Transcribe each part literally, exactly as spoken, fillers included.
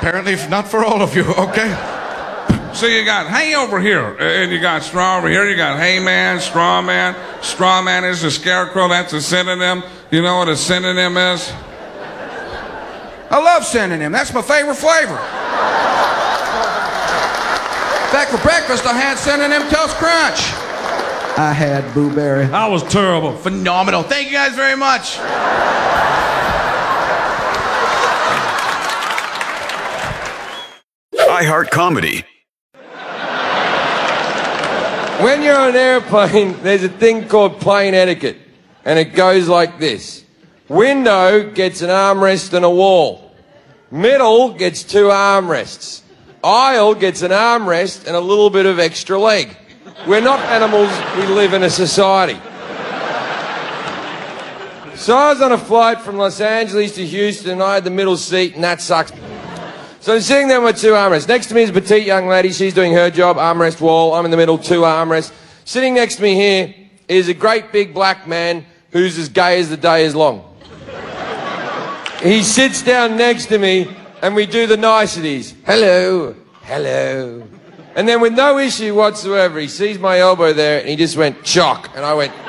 apparently not for all of you, okay? So you got hay over here, and you got straw over here. You got hay man, straw man. Straw man is a scarecrow. That's a synonym. You know what a synonym is? I love synonym. That's my favorite flavor. In fact, for breakfast, I had synonym Toast Crunch. I had blueberry. That was terrible. Phenomenal. Thank you guys very much. iHeart Comedy. When you're on an airplane, there's a thing called plane etiquette, and it goes like this. Window gets an armrest and a wall. Middle gets two armrests. Aisle gets an armrest and a little bit of extra leg. We're not animals, we live in a society. So I was on a flight from Los Angeles to Houston, and I had the middle seat, and that sucks. So I'm sitting there with two armrests. Next to me is a petite young lady. She's doing her job, armrest wall. I'm in the middle, two armrests. Sitting next to me here is a great big black man who's as gay as the day is long. He sits down next to me, and we do the niceties. Hello, hello. And then with no issue whatsoever, he sees my elbow there, and he just went, chock. And I went...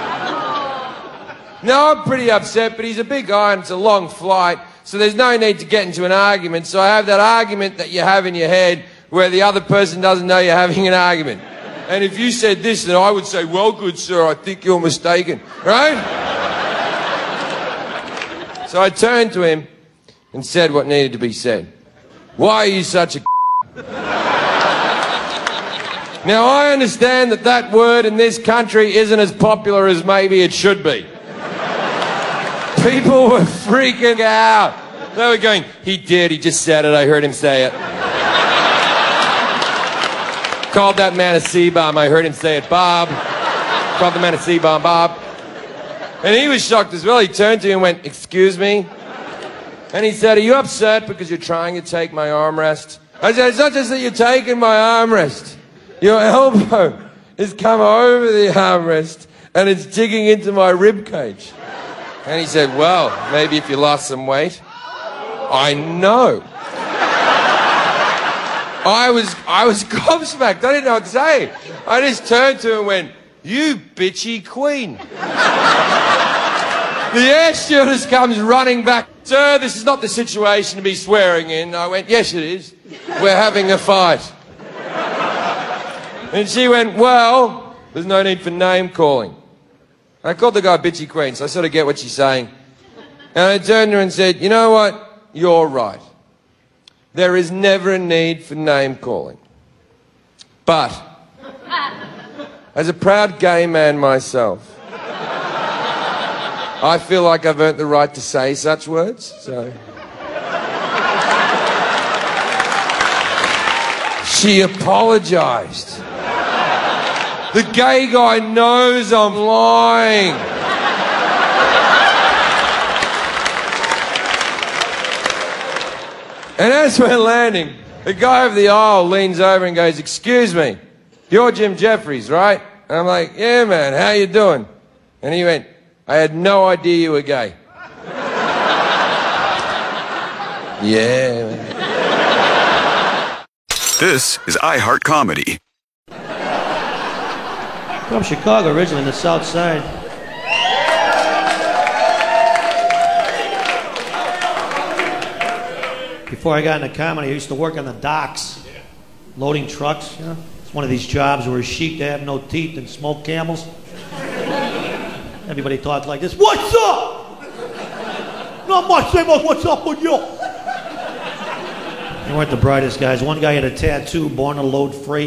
No, I'm pretty upset, but he's a big guy, and it's a long flight. So there's no need to get into an argument. So I have that argument that you have in your head where the other person doesn't know you're having an argument. And if you said this, then I would say, well, good sir, I think you're mistaken. Right? So I turned to him and said what needed to be said. Why are you such a Now, I understand that that word in this country isn't as popular as maybe it should be. People were freaking out. They were going, he did, he just said it, I heard him say it. Called that man a C-bomb, I heard him say it, Bob. Called the man a C-bomb, Bob. And he was shocked as well. He turned to me and went, excuse me? And he said, are you upset because you're trying to take my armrest? I said, it's not just that you're taking my armrest. Your elbow has come over the armrest and it's digging into my rib cage. And he said, well, maybe if you lost some weight. I know. I was, I was gobsmacked. I didn't know what to say. I just turned to him and went, you bitchy queen. The air stewardess comes running back. Sir, this is not the situation to be swearing in. I went, yes, it is. We're having a fight. And she went, well, there's no need for name calling. I called the guy bitchy queen, so I sort of get what she's saying. And I turned to her and said, you know what? You're right. There is never a need for name calling. But, as a proud gay man myself, I feel like I've earned the right to say such words, so... She apologized. The gay guy knows I'm lying. And as we're landing, the guy over the aisle leans over and goes, excuse me, you're Jim Jeffries, right? And I'm like, yeah, man, how you doing? And he went, I had no idea you were gay. Yeah, man. This is iHeart Comedy. From Chicago, originally in the South Side. Before I got into comedy, I used to work on the docks, loading trucks, you know. It's one of these jobs where sheep that have no teeth and smoke camels. Everybody talks like this, what's up? Not much, say much, what's up with you? They weren't the brightest guys. One guy had a tattoo, born to load freight.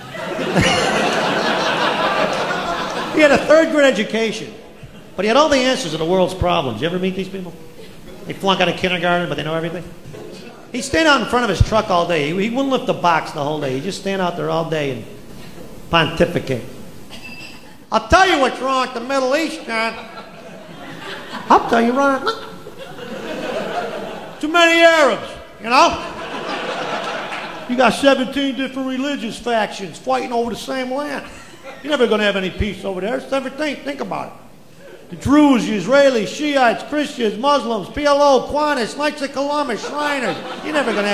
He had a third grade education, but he had all the answers to the world's problems. You ever meet these people? They flunk out of kindergarten, but they know everything. He'd stand out in front of his truck all day. He, he wouldn't lift the box the whole day. He'd just stand out there all day and pontificate. I'll tell you what's wrong with the Middle East, man. I'll tell you right now. Too many Arabs, you know? You got seventeen different religious factions fighting over the same land. You're never going to have any peace over there. It's seventeen. Think about it. The Druze, Israelis, Shiites, Christians, Muslims, P L O, Qantas, Knights of Columbus, Shriners. You're never going to have